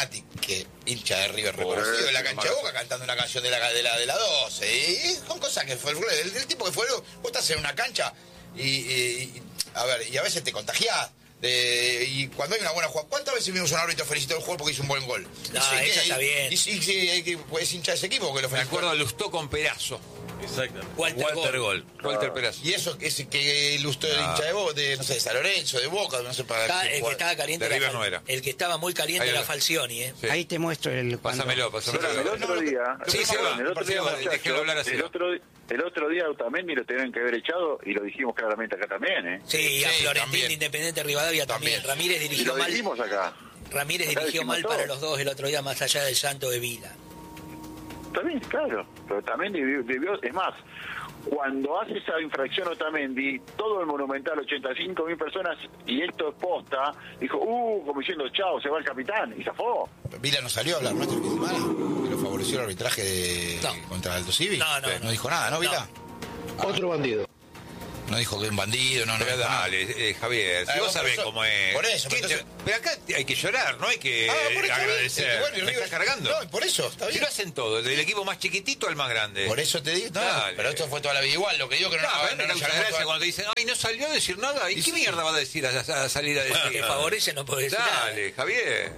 S3: Vázquez, hincha de River reconocido en la cancha de Boca, cantando una canción de la de la, de la doce. Y son cosas que fue el, el tipo que fue, vos estás en una cancha y, y, y a ver, y a veces te contagiás. De, y cuando hay una buena jugada, ¿cuántas veces vimos a un árbitro felicitar al jugador porque hizo un buen gol?
S4: No,
S3: sí,
S4: eso
S3: que,
S4: está
S3: y,
S4: bien.
S3: Y, y, y, y, y puedes hinchar ese equipo que lo
S1: Me
S3: felicitó.
S1: acuerdo de Lustó con Perazo.
S8: Exactamente.
S4: Walter,
S8: Walter Gol.
S1: Walter Perazo.
S3: Y eso es que ilustró el
S1: Ah.
S3: hincha de Boca, de, no sé, de San Lorenzo, de Boca, no sé para
S4: Está-
S3: qué
S4: el que
S3: jugar.
S4: estaba caliente
S1: De
S4: era
S1: River
S4: Fal-
S1: no era.
S4: el que estaba muy caliente
S1: Ahí
S4: era
S1: lo-
S4: Falcioni, ¿eh?
S1: Sí.
S5: Ahí te muestro el... cuando-
S1: Pásamelo, pásamelo.
S2: El otro día,
S1: Sí, se va.
S2: el otro día,
S1: Déjelo
S2: muchachos,
S1: hablar así.
S2: el otro, el otro día también lo tenían que haber echado y lo dijimos claramente acá también, ¿eh?
S4: Sí, y a
S3: Sí,
S4: Florentín
S3: también.
S4: de Independiente Rivadavia también.
S3: También.
S4: Ramírez
S2: Y
S4: dirigió
S2: lo
S4: mal.
S2: dijimos acá.
S4: Ramírez
S2: Acá
S4: dirigió
S2: dijimos
S4: mal
S2: todo.
S4: para los dos el otro día, más allá del llanto de Vila.
S2: También, claro, pero también debió, debió- es más, cuando hace esa infracción Otamendi, todo el Monumental, ochenta y cinco mil personas, y esto es posta, dijo, uh, como diciendo, chao, se va el capitán, y zafó.
S3: Vila no salió a hablar, ¿no? Este fin de semana, que lo favoreció el arbitraje de,
S4: No.
S3: contra Alto Civi.
S4: No, no,
S3: no,
S4: no.
S3: dijo nada, ¿no, Vila?
S7: Otro bandido.
S3: No dijo que es un bandido, no, no.
S1: Pero
S3: dijo nada.
S1: dale, eh, Javier, si
S3: Ah,
S1: vos
S3: vos
S1: sabés
S3: por eso-
S1: cómo es.
S3: por eso,
S1: ¿Qué
S3: pero
S1: te-
S3: entonces-
S1: pero acá hay que llorar, no hay que
S3: Ah, por eso,
S1: agradecer.
S3: está bien. Bueno, y
S1: Me
S3: River-
S1: estás cargando.
S3: No, por eso, está
S1: Si
S3: bien.
S1: lo hacen todo, desde el equipo más chiquitito al más grande.
S3: Por eso te digo, no,
S1: Dale.
S3: pero esto fue toda la vida igual, lo que digo que no,
S1: No,
S3: no,
S1: pero
S3: no,
S1: me
S3: no,
S1: causa
S3: llamó
S1: gracia
S3: toda-
S1: cuando te dicen, ay, no salió a decir nada. ¿Y,
S3: Y
S1: qué
S3: sí.
S1: mierda va a decir a, a salir a decir?
S4: Que favorece no puede decir nada.
S1: Dale, Javier.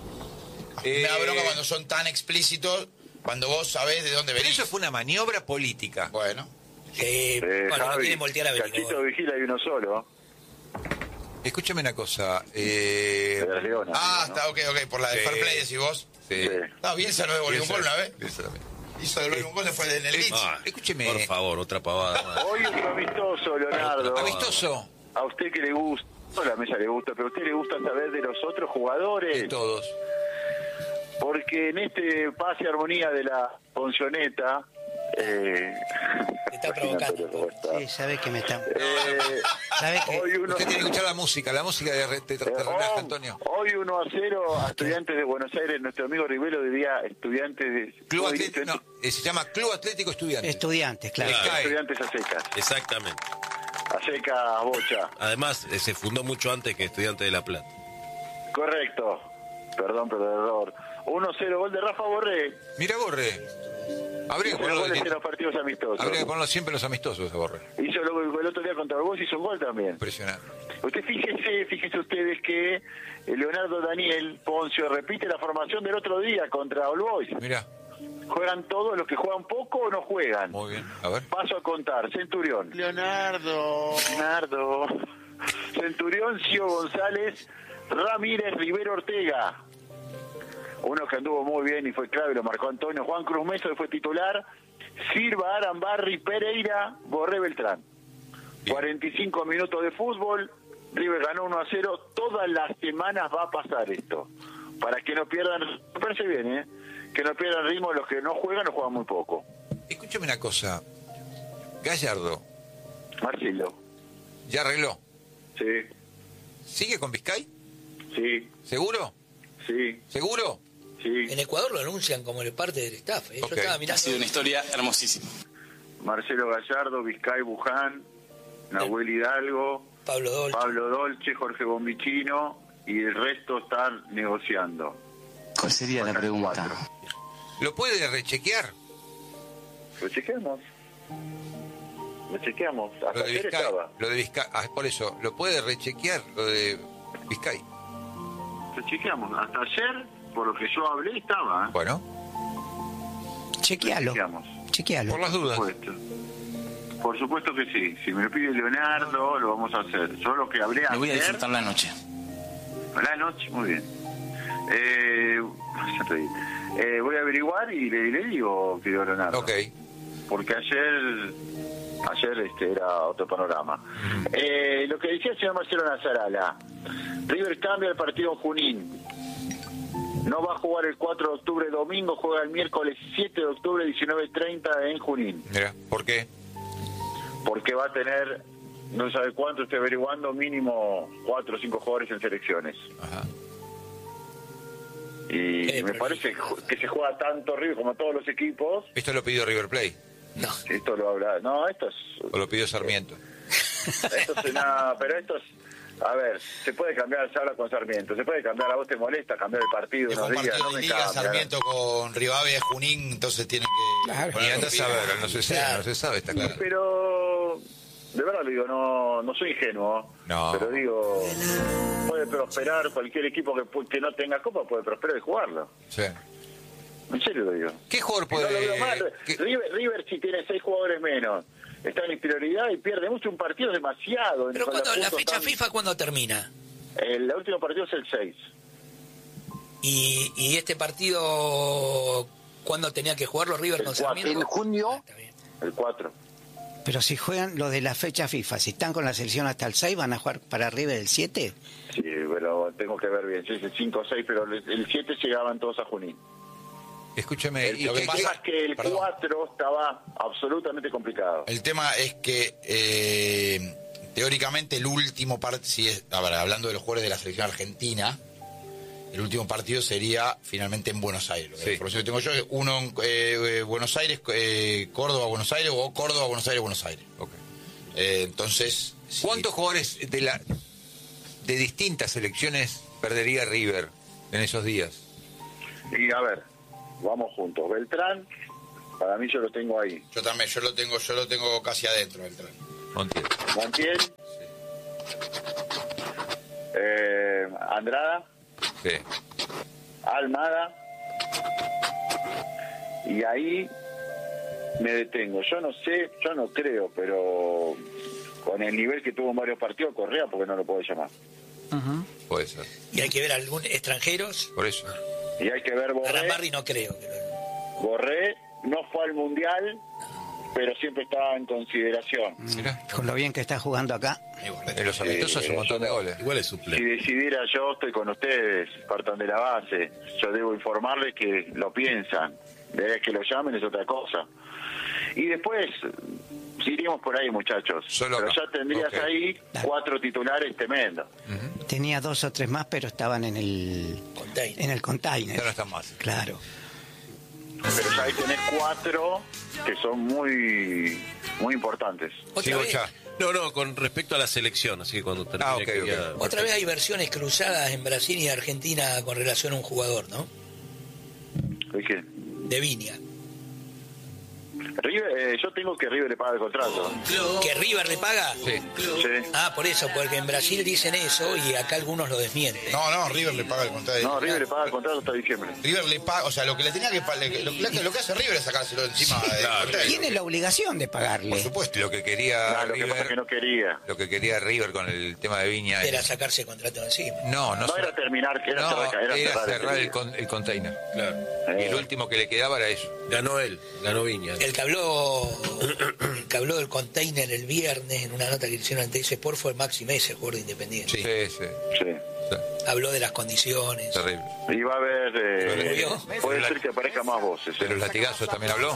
S3: Me da
S1: Eh,
S3: bronca cuando son tan explícitos, cuando vos sabés de dónde
S1: Pero
S3: venís.
S1: eso fue una maniobra política.
S3: Bueno,
S4: Eh,
S2: Eh,
S4: cuando no
S2: Javi,
S4: quieren voltear a
S2: Cachito
S4: Belicover.
S2: vigila y uno solo.
S1: Escúchame una cosa. Eh,
S2: De las Leonas,
S3: ah,
S2: ¿no?
S3: está, ok, ok, por la de
S1: Sí.
S3: Fair Play decís vos.
S1: sí.
S2: Sí.
S3: No, Bielsa no devolvió un
S1: Bielsa-
S3: gol una vez.
S1: Bielsa también.
S3: Hizo devolver un gol después en el Leeds.
S8: Ah,
S1: Escúcheme.
S8: Por favor, otra pavada más.
S2: Hoy es un amistoso, Leonardo.
S1: Amistoso
S2: A usted que le gusta, no a la mesa le gusta, pero a usted le gusta saber de los otros jugadores.
S1: de todos.
S2: Porque en este pase armonía de la Poncioneta, eh,
S4: Te está provocando.
S2: imagínate cómo está.
S5: Sí, sabes que me está...
S2: Eh,
S5: ¿Sabes qué?
S2: hoy uno,
S1: Usted tiene que escuchar la música. La música de, te, te, te
S2: eh,
S1: relaja,
S2: oh,
S1: Antonio.
S2: hoy uno a cero a Estudiantes de Buenos Aires. Nuestro amigo Rivero diría Estudiantes de...
S1: Club
S2: hoy
S1: Atlético, no,
S2: Estudiantes-
S1: eh, se llama Club Atlético Estudiantes.
S5: Estudiantes, claro.
S8: Claro.
S2: Estudiantes a secas.
S8: Exactamente.
S2: A seca, a bocha.
S8: Además, eh, se fundó mucho antes que Estudiante de La Plata.
S2: Correcto. Perdón, pero error. uno cero, gol de Rafa Borré.
S1: Mira, Borre. Habría que
S2: Hizo
S1: ponerlo,
S2: goles en
S1: de-
S2: los partidos amistosos.
S1: habría que ponerlo siempre los amistosos, a Borre.
S2: Hizo luego el otro día contra el Boys, hizo un gol también.
S1: Impresionante.
S2: Usted fíjese, fíjese ustedes que eh, Leonardo Daniel Poncio repite la formación del otro día contra All Boys.
S1: Mira,
S2: ¿Juegan todos los que juegan poco o no juegan?
S1: muy bien. A ver.
S2: Paso a contar. Centurión. Leonardo. Leonardo. Centurión, Cio González, Ramírez, Rivero Ortega. Uno que anduvo muy bien y fue clave, lo marcó Antonio. Juan Cruz Meso, que fue titular. Silva, Arambarri, Pereira, Borré Beltrán.
S1: Bien.
S2: cuarenta y cinco minutos de fútbol. River ganó uno a cero. Todas las semanas va a pasar esto. Para que no pierdan, me parece bien, ¿eh? Que no pierdan ritmo los que no juegan o juegan muy poco.
S1: Escúchame una cosa. Gallardo,
S2: Marcelo.
S1: ¿ya arregló?
S2: Sí,
S1: ¿Sigue con Vizcay?
S2: sí,
S1: ¿Seguro?
S2: sí,
S1: ¿Seguro?
S2: sí.
S4: En Ecuador lo anuncian como el parte del staff. ¿eh? Yo
S1: Ok.
S4: estaba mirando.
S11: Ha sido una historia hermosísima.
S2: Marcelo Gallardo, Vizcay Buján, Nahuel Hidalgo,
S4: Pablo Dolce.
S2: Pablo Dolce, Jorge Bombichino y el resto están negociando.
S11: ¿Cuál sería la pregunta?
S1: ¿Lo puede rechequear?
S2: Lo chequeamos. Lo chequeamos.
S1: Lo
S2: Hasta
S1: de
S2: ayer
S1: Vizcay.
S2: estaba.
S1: Lo de Vizcay. Ah, por eso, ¿lo puede rechequear lo de Vizcay?
S2: Lo chequeamos. Hasta ayer, por lo que yo hablé, estaba. ¿eh?
S1: Bueno,
S5: Chequealo,
S2: Lo chequeamos.
S5: chequealo.
S1: por las dudas.
S2: Por supuesto. Por supuesto que sí. Si me lo pide Leonardo, lo vamos a hacer. Yo lo que hablé
S11: Me voy a
S2: ayer...
S11: disfrutar la noche.
S2: La noche, muy bien. Eh, ya te digo. Eh, voy a averiguar y le, le digo, querido Leonardo.
S1: Ok.
S2: Porque ayer ayer este era otro panorama. Eh, lo que decía el señor Marcelo Nazarala, River cambia el partido en Junín. No va a jugar el cuatro de octubre domingo, juega el miércoles siete de octubre diecinueve treinta en Junín.
S1: Mira, ¿por qué?
S2: Porque va a tener, no sabe cuánto, estoy averiguando, mínimo cuatro o cinco jugadores en selecciones.
S1: Ajá.
S2: Y
S4: Eh,
S2: me
S4: pero-
S2: parece que se juega tanto River como todos los equipos.
S1: Esto lo pidió River Plate.
S4: No.
S2: Esto lo habla. No, esto es.
S1: O lo pidió Sarmiento.
S2: Esto es una, pero esto es. A ver, se puede cambiar, se habla con Sarmiento, se puede cambiar, a vos te molesta cambiar el partido
S3: Es
S2: unos
S3: un
S2: días,
S3: partido
S2: no
S3: de
S2: me
S3: Liga,
S2: cambia.
S3: Sarmiento con Rivadavia, Junín, entonces tienen que...
S5: Claro.
S1: Y andás a ver, no se sabe, no se sabe, está claro.
S2: Pero, de verdad lo digo, no, no soy ingenuo,
S1: No.
S2: pero digo, puede prosperar cualquier equipo que, pu- que no tenga copa, puede prosperar y jugarlo.
S1: Sí.
S2: En serio lo digo.
S1: ¿Qué jugador
S2: No lo veo
S1: puede...?
S2: mal.
S1: qué-
S2: River, River si tiene seis jugadores menos, está en inferioridad y pierde mucho, un partido es demasiado.
S4: Pero
S2: Con
S4: cuando, la
S2: puntos
S4: fecha
S2: tan-
S4: FIFA, ¿cuándo termina?
S2: El último partido es el seis.
S4: Y, y este partido, ¿cuándo tenía que jugarlo River
S2: El
S4: con
S2: cuatro.
S4: Sarmiento?
S2: En junio.
S4: Ah, está bien.
S2: El cuatro.
S5: Pero si juegan los de la fecha FIFA, si están con la selección hasta el seis, ¿van a jugar para River el siete?
S2: Sí, pero tengo que ver bien. Sí, sí, cinco o seis, pero el- el siete llegaban todos a Junín.
S1: Escúcheme,
S2: El,
S1: ¿y
S2: lo que
S1: qué-
S2: pasa
S1: qué-
S2: es que el
S3: Perdón.
S2: cuatro estaba absolutamente complicado.
S3: El tema es que eh, teóricamente el último partido, si es, a ver, hablando de los jugadores de la selección argentina, el último partido sería finalmente en Buenos Aires. Lo que-
S1: Sí.
S3: La información que tengo yo es uno en eh, eh, Buenos Aires, eh, Córdoba, Buenos Aires, o Córdoba, Buenos Aires, Buenos Aires.
S1: Ok.
S3: Eh, entonces, si-
S1: ¿Cuántos jugadores de la de distintas selecciones perdería River en esos días?
S2: Y a ver, vamos juntos. Beltrán, para mí yo lo tengo ahí.
S3: Yo también, yo lo tengo, yo lo tengo casi adentro del tren.
S1: Montiel.
S2: Montiel. Eh, Andrada.
S1: Sí.
S2: Almada. Y ahí me detengo. Yo no sé, yo no creo, pero con el nivel que tuvo en varios partidos, Correa, porque no lo puedo llamar.
S1: Puede ser.
S4: Y hay que ver algún extranjeros.
S1: Por eso.
S2: Y hay que ver Borré.
S4: Arambarri no creo. que lo-
S2: Borré no fue al Mundial, pero siempre estaba en consideración.
S1: Mirá.
S5: Con lo bien que está jugando acá.
S1: En los amistosos un montón de goles.
S8: Igual es
S2: Si
S8: suplente.
S2: decidiera yo, estoy con ustedes, partan de la base. Yo debo informarles que lo piensan. De ahí que lo llamen es otra cosa. Y después, si iríamos por ahí, muchachos.
S1: Solo
S2: pero
S1: acá.
S2: ya tendrías
S1: Ok.
S2: ahí cuatro titulares tremendos.
S5: Tenía dos o tres más, pero estaban en el
S4: Container.
S5: en el container.
S1: Ya no están más.
S5: Claro.
S2: Pero ya ahí tenés cuatro que son muy muy importantes.
S4: Otra
S1: Sigo
S4: vez,
S1: ya.
S8: No, no, con respecto a la selección, así que cuando termine
S1: Ah, ok,
S8: que
S1: ok.
S8: ya-
S4: otra vez hay versiones cruzadas en Brasil y Argentina con relación a un jugador, ¿no?
S2: ¿De qué?
S4: De Viña.
S2: River, eh, yo tengo que River le paga el contrato.
S4: ¿Que River le paga?
S1: Sí.
S2: Sí.
S4: Ah, por eso, porque en Brasil dicen eso y acá algunos lo desmienten.
S3: No, no, River le paga el contrato.
S2: No, River le paga el contrato hasta diciembre.
S3: River le paga, o sea, lo que le tenía que pa- le- lo, que- lo que hace River es sacárselo encima de
S8: claro.
S5: Tiene la obligación de pagarle.
S3: Por supuesto.
S1: Lo que quería
S2: No, lo que pasa es que
S1: River,
S2: no quería.
S1: lo que quería River con el tema de Viña
S4: Era
S1: es-
S4: sacarse contrato encima.
S1: no, no,
S2: No era terminar, que era
S1: no,
S2: cerrar, era
S1: era
S2: cerrar el
S1: cerrar el,
S2: pedido.
S1: con- el container.
S8: Claro.
S1: Y el último que le quedaba era eso.
S8: Ganó él, ganó Viña.
S4: El que habló, el que habló del container el viernes en una nota que hicieron en T S Sport fue Maxi Mesa, jugador de Independiente.
S1: Sí, sí.
S2: Sí.
S1: sí.
S4: Habló de las condiciones.
S1: Terrible.
S2: Y va a haber... eh,
S1: Pero
S4: le-
S2: puede ser que aparezca más voces.
S1: ¿De los latigazos también habló?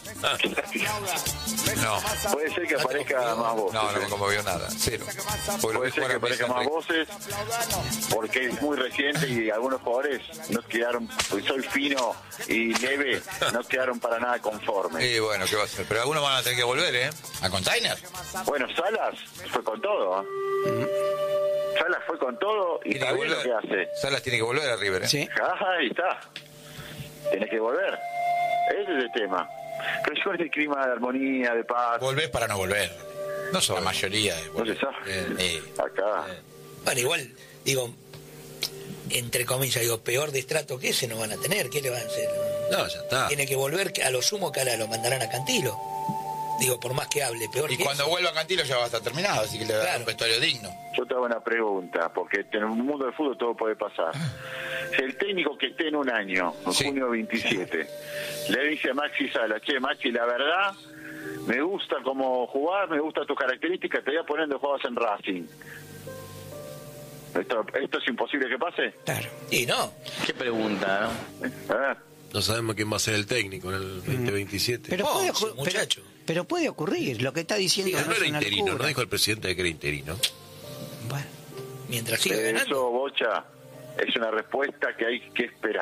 S1: No.
S2: Puede ser que aparezca más voces.
S1: No, no
S2: eh.
S1: me conmovió nada. Cero. Porque lo
S2: Puede
S1: vi
S2: ser
S1: jugar
S2: que
S1: a
S2: aparezca
S1: Mesa
S2: más
S1: en-
S2: voces porque es muy reciente y algunos jugadores no quedaron, pues soy fino y leve, no quedaron para nada conformes.
S1: Y bueno, ¿qué va a hacer? Pero algunos van a tener que volver, ¿eh?
S3: ¿A container?
S2: Bueno, Salas fue con todo. ¿eh? Salas fue con todo y
S1: Tiene que
S2: está bien lo que
S1: volver.
S2: hace.
S1: Salas tiene que volver a River, ¿eh?
S5: Sí.
S2: Ah, ahí está. Tiene que volver. Ese es el tema. Pero yo con este clima de armonía, de paz,
S3: Volvés para no volver.
S1: No
S3: La
S1: solo.
S3: mayoría. de-
S2: no se sabe.
S3: Eh,
S2: Acá.
S4: Bueno, igual, digo, entre comillas, digo, peor destrato que ese no van a tener. ¿Qué le van a hacer?
S8: No, ya está.
S4: Tiene que volver, que a lo sumo que ahora lo mandarán a Cantilo. Digo, por más que hable, peor
S3: y
S4: que
S3: cuando
S4: eso.
S3: vuelva a Cantilo ya va a estar terminado, así que le dará
S4: Claro.
S3: un vestuario digno.
S2: Yo te hago una pregunta, porque en un mundo del fútbol todo puede pasar. Si el técnico que esté en un año, en
S1: Sí.
S2: junio veintisiete, le dice a Maxi Sala, che, Maxi, la verdad, me gusta cómo jugar, me gusta tus características, te voy a poner de juegos en Racing. ¿Esto, ¿Esto es imposible que pase?
S5: Claro.
S4: Y no,
S6: Qué pregunta, ¿no?
S2: ¿Eh?
S8: No sabemos quién va a ser el técnico en el veinte veintisiete.
S5: Pero puede,
S4: Ponce,
S5: ocu- pero-
S4: muchacho.
S5: pero puede ocurrir. Lo que está diciendo
S8: Pero no
S5: no es
S8: era
S5: una
S8: interino,
S5: locura.
S8: no dijo el presidente que era interino.
S5: Bueno,
S4: mientras siga ganando.
S2: Eso, Bocha, es una respuesta que hay que esperar.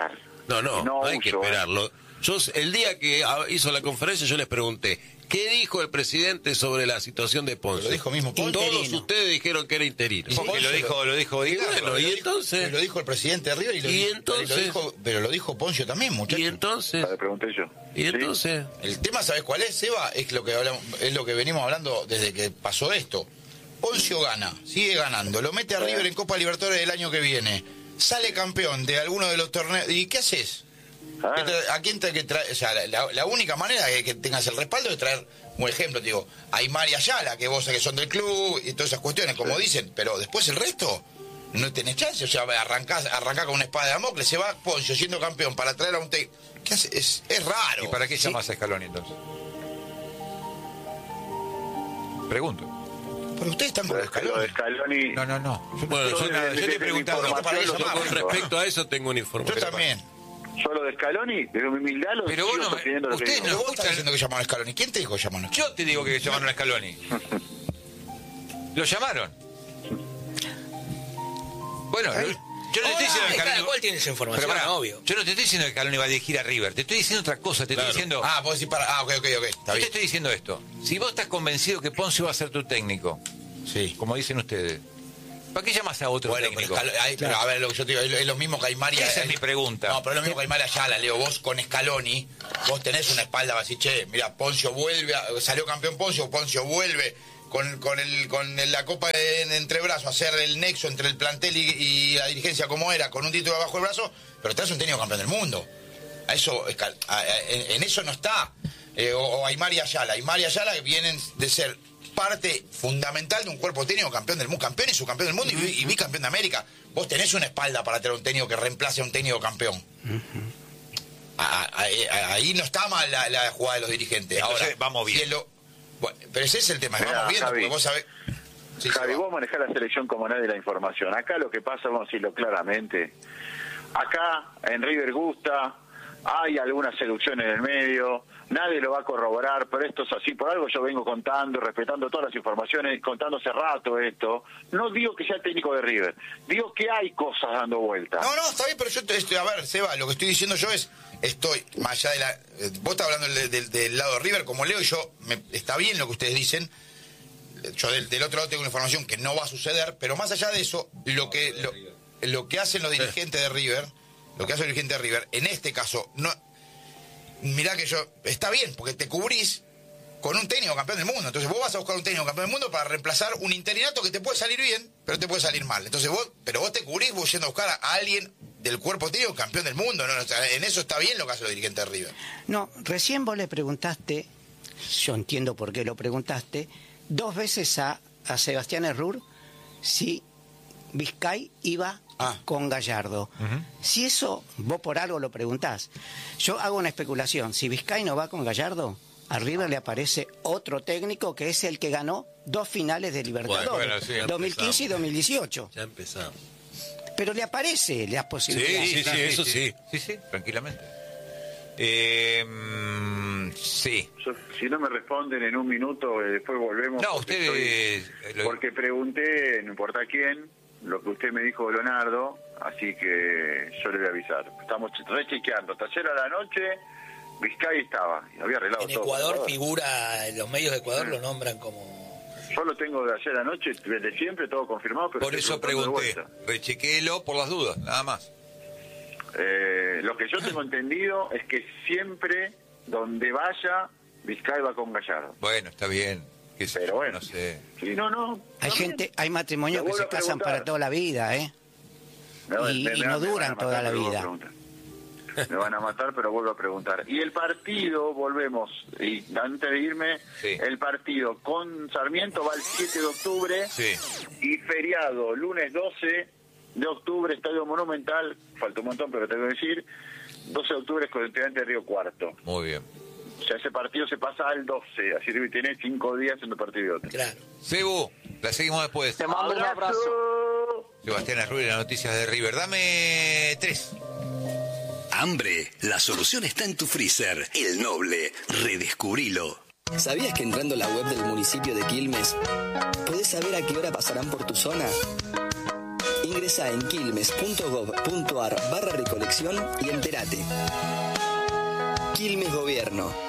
S8: No, no,
S2: no
S8: no hay
S2: uso,
S8: que esperarlo. Yo, el día que hizo la conferencia, yo les pregunté, ¿qué dijo el presidente sobre la situación de Poncio?
S3: Lo dijo mismo Poncio.
S8: Todos ustedes dijeron que era interino.
S1: Porque lo dijo, lo dijo
S8: Y
S1: Díaz.
S8: bueno, y entonces...
S3: Lo dijo el presidente de River y lo,
S8: ¿Y
S3: dijo,
S8: entonces?
S3: lo dijo, pero lo dijo Poncio también, muchachos.
S8: Y entonces...
S2: Le pregunté yo.
S8: Y
S2: ¿Sí?
S8: entonces...
S3: El tema, ¿sabes cuál es, Seba? Es lo que hablamos, es lo que venimos hablando desde que pasó esto. Poncio gana, sigue ganando, lo mete a River en Copa Libertadores del año que viene, sale campeón de alguno de los torneos. ¿Y qué haces?
S2: Ah.
S3: ¿A quién te que traer? O sea, la, la única manera de que tengas el respaldo es traer un ejemplo, te digo, a Aymar y Ayala, que vos sabés que son del club y todas esas cuestiones, como
S2: Sí.
S3: dicen, pero después el resto no tenés chance. O sea, arrancás, arrancás con una espada de Damocles, se va Poncio siendo campeón para traer a un técnico. ¿Qué hace? Es, es raro.
S1: ¿Y para qué
S3: ¿sí?
S1: llamas a Scaloni entonces? Pregunto.
S3: Pero ustedes están con
S2: Lo de
S3: Scaloni.
S2: Scaloni.
S1: No, no, no. Yo,
S8: Bueno,
S1: yo,
S8: yo-
S1: nada, yo te he preguntado.
S3: Yo para
S8: Yo
S3: eso
S8: con
S3: más,
S8: respecto a eso tengo una
S3: Yo
S8: información.
S3: también.
S2: Yo lo de Scaloni, desde mi humildad lo
S1: Pero
S2: sigo
S1: vos no me-
S2: sosteniendo lo que
S1: ustedes
S2: digo.
S3: Pero
S1: no-
S3: vos estás diciendo que llamaron a Scaloni. ¿Quién te dijo que llamaron a Scaloni?
S1: Yo te digo que llamaron a Scaloni. ¿Lo llamaron? Bueno, lo- yo no te estoy diciendo que
S4: Cada
S1: Scaloni...
S4: cual tiene esa información,
S1: Pero pará,
S4: obvio.
S1: yo no te estoy diciendo que Scaloni va a dirigir a River. Te estoy diciendo otra cosa. Te
S8: Claro.
S1: estoy diciendo...
S3: Ah, vos decís para... Ah, ok, ok, ok. Está
S1: yo te
S3: bien.
S1: estoy diciendo esto. Si vos estás convencido que Poncio va a ser tu técnico,
S3: Sí.
S1: como dicen ustedes, ¿para qué llamas a otro
S3: Bueno, pero,
S1: técnico?
S3: Scaloni- ay, pero a ver, lo que yo te digo, es lo- es lo mismo que Aymar y...
S1: Esa es
S3: ay,
S1: mi pregunta.
S3: No, pero es lo mismo que Aymar y Ayala, Leo. Vos con Scaloni, vos tenés una espalda, vas a decir, che, mira, Poncio vuelve, a- salió campeón Poncio, Poncio vuelve con, con, el, con el- la copa en entre brazos, hacer el nexo entre el plantel y, y la dirigencia como era, con un título bajo el brazo, pero tenés un técnico campeón del mundo. A eso, Scal- a- a- en, en eso no está. Eh, o, o Aymar y Ayala. Aymar y Ayala vienen de ser parte fundamental de un cuerpo técnico campeón del mundo, campeón y subcampeón del mundo y, bi- y bicampeón de América. Vos tenés una espalda para tener un técnico que reemplace a un técnico campeón. A- a- a- ahí no está mal la, la jugada de los dirigentes.
S1: Entonces,
S3: Ahora
S1: vamos bien.
S3: si es lo- bueno, pero ese es el tema,
S2: Mirá,
S3: vamos viendo,
S2: Javi.
S3: porque vos sabés. Sí,
S2: Javi,
S3: sí, va.
S2: vos manejás la selección como nadie la información. Acá lo que pasa, vamos a decirlo claramente, acá en River gusta, hay alguna seducción en el medio, nadie lo va a corroborar, pero esto es así, por algo yo vengo contando, respetando todas las informaciones, contando hace rato esto. No digo que sea técnico de River, digo que hay cosas dando vueltas.
S3: No, no, está bien, pero yo te estoy, a ver, Seba, lo que estoy diciendo yo es, estoy, más allá de la, eh, vos estás hablando del, del- del lado de River, como Leo, y yo, me- está bien lo que ustedes dicen, yo del, del otro lado tengo una información que no va a suceder, pero más allá de eso, lo que, lo, lo que hacen los dirigentes de River, lo que hace el dirigente de River, en este caso, no, mirá que yo, está bien, porque te cubrís con un técnico campeón del mundo. Entonces vos vas a buscar un técnico campeón del mundo para reemplazar un interinato que te puede salir bien, pero te puede salir mal. Entonces vos, pero vos te cubrís vos yendo a buscar a alguien del cuerpo técnico campeón del mundo, ¿no? O sea, en eso está bien lo que hace los dirigentes de River.
S5: No, recién vos le preguntaste, yo entiendo por qué lo preguntaste, dos veces a, a Sebastián Errur si Vizcay iba
S3: Ah.
S5: con Gallardo. Si eso vos por algo lo preguntás, yo hago una especulación. Si Vizcay no va con Gallardo, a River le aparece otro técnico que es el que ganó dos finales de Libertadores,
S8: Bueno, bueno, sí, ya
S5: dos mil quince y dos mil dieciocho.
S8: Ya empezamos.
S5: Pero le aparece las posibilidades.
S8: Sí, sí, eso sí.
S1: Sí, sí, tranquilamente. Eh, mm, sí.
S2: Yo- si no me responden en un minuto, eh, después volvemos.
S1: No,
S2: porque
S1: ustedes...
S2: estoy-
S1: eh, lo-
S2: Porque pregunté, no importa quién, lo que usted me dijo, Leonardo, así que yo le voy a avisar. Estamos rechequeando. Hasta ayer a la noche, Vizcay estaba, y había arreglado
S4: En
S2: todo.
S4: Ecuador
S2: ¿no?
S4: figura, los medios de Ecuador lo nombran como...
S2: Yo lo tengo de ayer a la noche, desde siempre, todo confirmado. Pero
S1: Por
S2: estoy
S1: eso
S2: preguntando de
S1: pregunté.
S2: vuelta.
S1: Rechequéelo por las dudas, nada más.
S2: Eh, lo que yo tengo entendido es que siempre, donde vaya, Vizcay va con Gallardo.
S1: Bueno, está bien. Qué sé
S2: Pero
S1: yo,
S2: bueno.
S1: no sé.
S2: Sí, no, no.
S5: Hay
S2: está
S5: gente,
S2: bien.
S5: hay matrimonios
S2: Me
S5: que se
S2: vuelvo a
S5: casan
S2: preguntar.
S5: para toda la vida, ¿eh?
S2: Me van-
S5: y-
S2: me-
S5: y
S2: me
S5: no
S2: van- me
S5: duran
S2: van a
S5: toda
S2: matar,
S5: la
S2: pero vuelvo a
S5: vida.
S2: preguntar. Me van a matar, pero vuelvo a preguntar. Y el partido, volvemos, y antes de irme,
S1: Sí.
S2: el partido con Sarmiento va el siete de octubre
S1: Sí.
S2: y feriado, lunes doce de octubre, Estadio Monumental, falta un montón, pero te voy a decir, doce de octubre es con el Estudiante de Río Cuarto.
S1: Muy bien.
S2: O sea, ese partido se pasa al doce, así que tiene cinco días en un partido y otro.
S4: Claro.
S1: Cebu, la seguimos después.
S12: Te mando un abrazo.
S1: Sebastián Arruy, las noticias de River. Dame tres.
S13: Hambre, la solución está en tu freezer. El Noble, redescubrilo.
S14: ¿Sabías que entrando a la web del municipio de Quilmes podés saber a qué hora pasarán por tu zona? Ingresa en quilmes.gov.ar barra recolección y entérate. Quilmes Gobierno.